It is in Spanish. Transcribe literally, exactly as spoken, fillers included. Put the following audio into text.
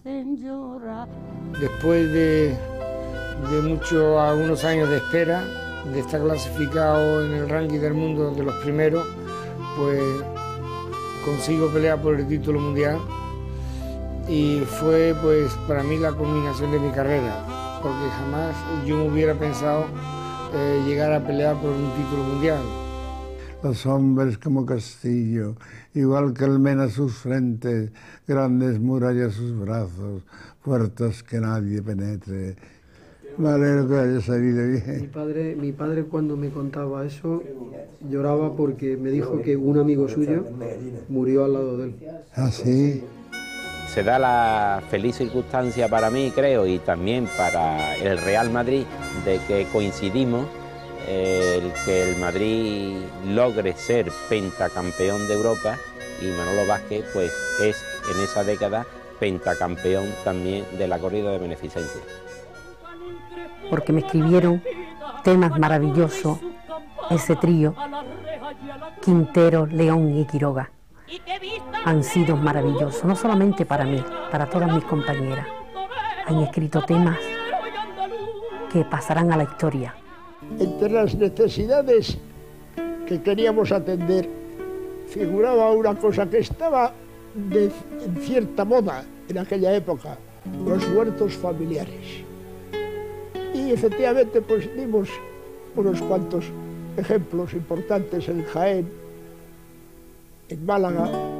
hacen llorar. Después de, de muchos, algunos años de espera, de estar clasificado en el ranking del mundo de los primeros, pues consigo pelear por el título mundial y fue pues para mí la culminación de mi carrera, porque jamás yo me hubiera pensado eh, llegar a pelear por un título mundial. Los hombres como castillo, igual que el Mena sus frentes, grandes murallas sus brazos, puertas que nadie penetre. Me alegro que haya salido bien. Mi padre, mi padre cuando me contaba eso lloraba porque me dijo que un amigo suyo murió al lado de él. ¿Ah, sí? Se da la feliz circunstancia para mí, creo, y también para el Real Madrid, de que coincidimos eh, el que el Madrid logre ser pentacampeón de Europa y Manolo Vázquez pues es en esa década pentacampeón también de la corrida de beneficencia. Porque me escribieron temas maravillosos, ese trío, Quintero, León y Quiroga. Han sido maravillosos, no solamente para mí, para todas mis compañeras. Han escrito temas que pasarán a la historia. Entre las necesidades que queríamos atender, figuraba una cosa que estaba de, en cierta moda en aquella época, los huertos familiares. Y efectivamente pues dimos unos cuantos ejemplos importantes en Jaén, en Málaga,